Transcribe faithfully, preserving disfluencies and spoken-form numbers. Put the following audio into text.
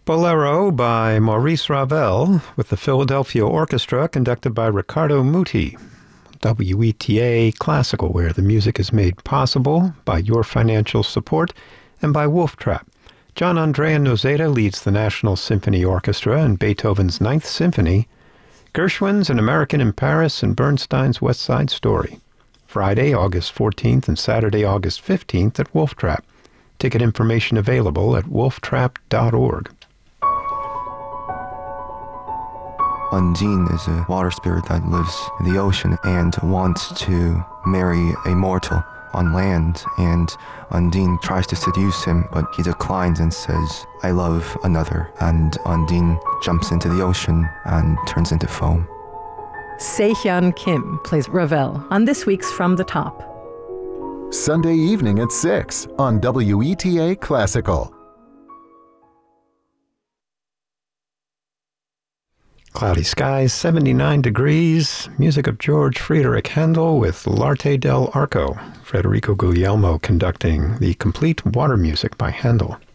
Bolero by Maurice Ravel with the Philadelphia Orchestra conducted by Riccardo Muti. W E T A Classical, where the music is made possible by your financial support and by Wolf Trap. John Andrea Nozeta leads the National Symphony Orchestra in Beethoven's Ninth Symphony, Gershwin's An American in Paris, and Bernstein's West Side Story. Friday, August fourteenth and Saturday, August fifteenth at Wolf Trap. Ticket information available at wolf trap dot org. Undine is a water spirit that lives in the ocean and wants to marry a mortal on land, and Undine tries to seduce him, but he declines and says, "I love another," and Undine jumps into the ocean and turns into foam. Se-Hyun Kim plays Ravel on this week's From the Top. Sunday evening at six on W E T A Classical. Cloudy skies, seventy-nine degrees. Music of George Friedrich Handel with L'Arte del Arco. Federico Guglielmo conducting the complete water music by Handel.